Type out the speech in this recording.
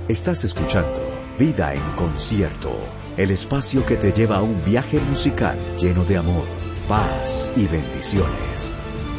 Estás escuchando Vida en Concierto, el espacio que te lleva a un viaje musical lleno de amor, paz y bendiciones.